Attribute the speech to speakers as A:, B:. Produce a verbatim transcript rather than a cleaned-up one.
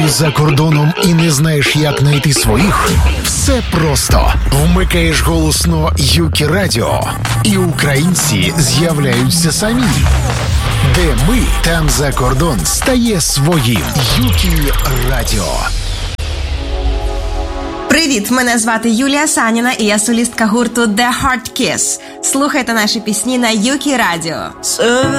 A: Ти за кордоном і не знаєш, як знайти своїх? Все просто. Вмикаєш голосно Юкі Радіо, і українці з'являються самі. Де ми, там за кордон стає своїм. Юкі Радіо.
B: Привіт, мене звати Юлія Саніна, і я солістка гурту The Hard Kiss. Слухайте наші пісні на Юкі Радіо.